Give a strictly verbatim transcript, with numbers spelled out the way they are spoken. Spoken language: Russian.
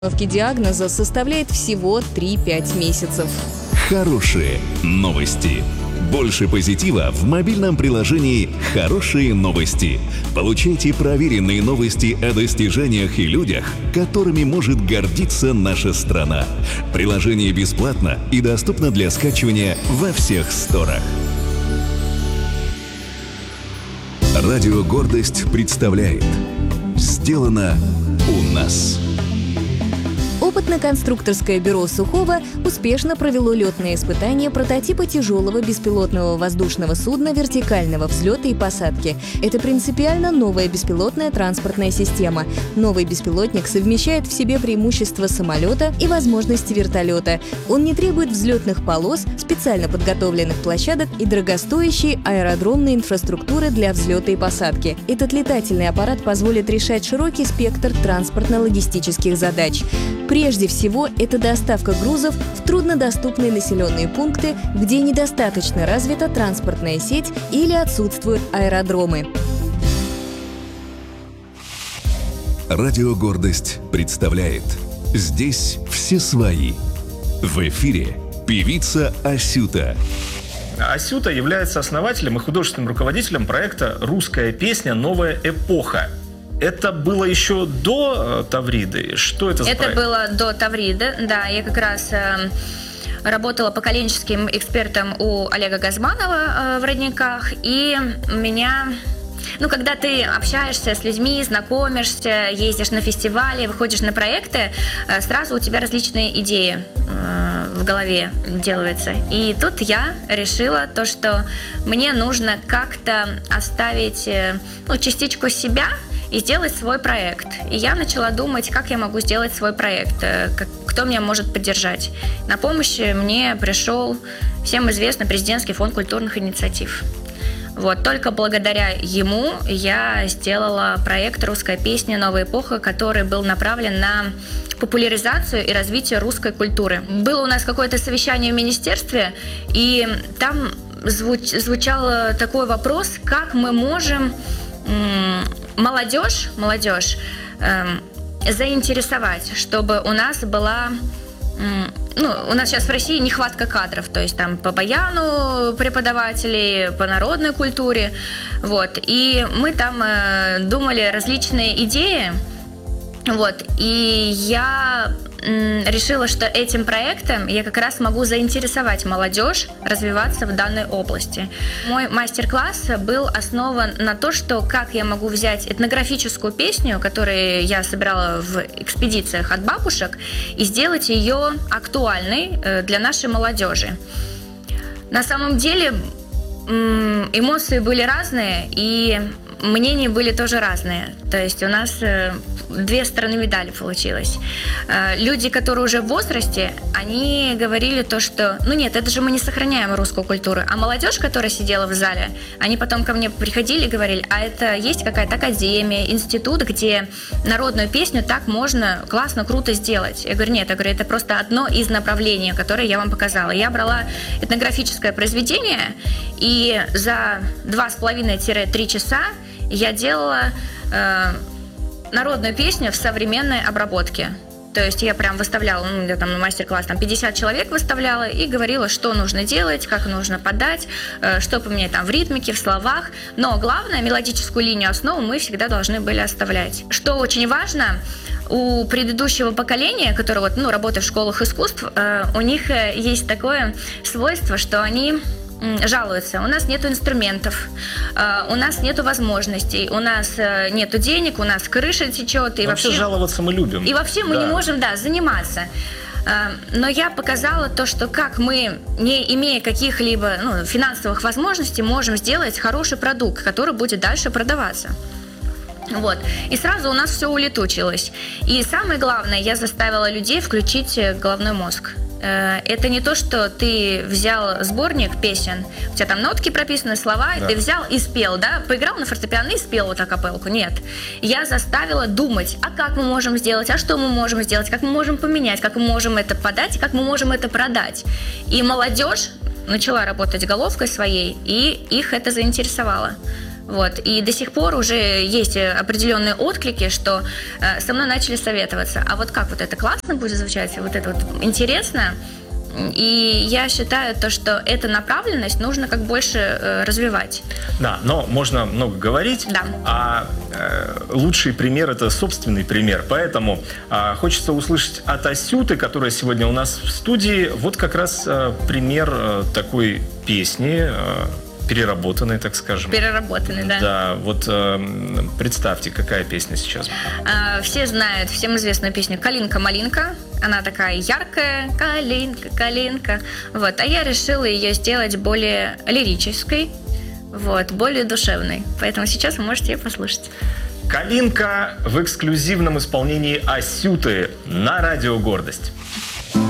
Установки диагноза составляет всего три-пять месяцев. Хорошие новости. Больше позитива в мобильном приложении «Хорошие новости». Получайте проверенные новости о достижениях и людях, которыми может гордиться наша страна. Приложение бесплатно и доступно для скачивания во всех сторах. Радио «Гордость» представляет «Сделано у нас». Опытно-конструкторское бюро Сухого успешно провело летные испытания прототипа тяжелого беспилотного воздушного судна вертикального взлета и посадки. Это принципиально новая беспилотная транспортная система. Новый беспилотник совмещает в себе преимущества самолета и возможности вертолета. Он не требует взлетных полос, специально подготовленных площадок и дорогостоящей аэродромной инфраструктуры для взлета и посадки. Этот летательный аппарат позволит решать широкий спектр транспортно-логистических задач. Прежде всего, это доставка грузов в труднодоступные населенные пункты, где недостаточно развита транспортная сеть или отсутствуют аэродромы. Радио «Гордость» представляет «Здесь все свои». В эфире певица Асюта. Асюта является основателем и художественным руководителем проекта «Русская песня. Новая эпоха». Это было еще до Тавриды? Что это за Это проект? было до Тавриды, да. Я как раз э, работала поколенческим экспертом у Олега Газманова э, в Родниках. И меня... Ну, когда ты общаешься с людьми, знакомишься, ездишь на фестивали, выходишь на проекты, э, сразу у тебя различные идеи э, в голове делаются. И тут я решила то, что мне нужно как-то оставить э, ну, частичку себя и сделать свой проект. И я начала думать, как я могу сделать свой проект, как, кто меня может поддержать. На помощь мне пришел всем известный президентский фонд культурных инициатив. Вот, только благодаря ему я сделала проект «Русская песня. Новая эпоха», который был направлен на популяризацию и развитие русской культуры. Было у нас какое-то совещание в министерстве, и там звуч, звучал такой вопрос, как мы можем молодежь, молодежь эм, заинтересовать, чтобы у нас была, эм, ну, у нас сейчас в России нехватка кадров, то есть там по баяну преподавателей, по народной культуре, вот, и мы там э, думали различные идеи, вот, и я м, решила, что этим проектом я как раз могу заинтересовать молодежь развиваться в данной области. Мой мастер-класс был основан на то, что как я могу взять этнографическую песню, которую я собирала в экспедициях от бабушек, и сделать ее актуальной э, для нашей молодежи. На самом деле м, эмоции были разные, и мнения были тоже разные. То есть у нас э, две стороны медали получилось. Э, люди, которые уже в возрасте, они говорили то, что ну нет, это же мы не сохраняем русскую культуру. А молодежь, которая сидела в зале, они потом ко мне приходили и говорили, а это есть какая-то академия, институт, где народную песню так можно классно, круто сделать. Я говорю, нет, я говорю, это просто одно из направлений, которое я вам показала. Я брала этнографическое произведение, и за два с половиной-три часа я делала э, народную песню в современной обработке. То есть я прям выставляла, ну, я там на мастер-класс там пятьдесят человек выставляла и говорила, что нужно делать, как нужно подать, э, что поменять там в ритмике, в словах. Но главное, мелодическую линию, основу мы всегда должны были оставлять. Что очень важно, у предыдущего поколения, которое вот, ну, работает в школах искусств, э, у них есть такое свойство, что они жалуются. У нас нету инструментов, у нас нету возможностей, у нас нету денег, у нас крыша течет. И вообще, вообще жаловаться мы любим. И вообще мы да. не можем, да, заниматься. Но я показала то, что как мы, не имея каких-либо ну, финансовых возможностей, можем сделать хороший продукт, который будет дальше продаваться. Вот. И сразу у нас все улетучилось. И самое главное, я заставила людей включить головной мозг. Это не то, что ты взял сборник песен, у тебя там нотки прописаны, слова, да. и ты взял и спел, да, поиграл на фортепиано и спел вот акапелку. Нет. Я заставила думать, а как мы можем сделать, а что мы можем сделать, как мы можем поменять, как мы можем это подать, как мы можем это продать. И молодежь начала работать головкой своей, и их это заинтересовало. Вот. И до сих пор уже есть определенные отклики, что э, со мной начали советоваться. А вот как вот это классно будет звучать, вот это вот интересно. И я считаю, то, что эту направленность нужно как больше э, развивать. Да, но можно много говорить, да. а э, лучший пример – это собственный пример. Поэтому э, хочется услышать от Асюты, которая сегодня у нас в студии, вот как раз э, пример э, такой песни, э, переработанной, так скажем. Переработанной, да. Да, вот э, представьте, какая песня сейчас. А, все знают всем известную песню «Калинка-малинка». Она такая яркая, калинка, калинка. Вот. А я решила ее сделать более лирической, вот, более душевной. Поэтому сейчас вы можете ее послушать. «Калинка» в эксклюзивном исполнении Асюты на радио «Гордость».